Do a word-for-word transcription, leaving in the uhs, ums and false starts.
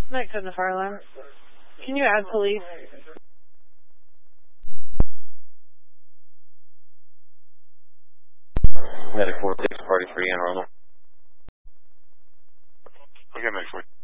Night code in the fire alarm. Can you add police? Medic four six, party three, and Arnold. Okay, Medic four.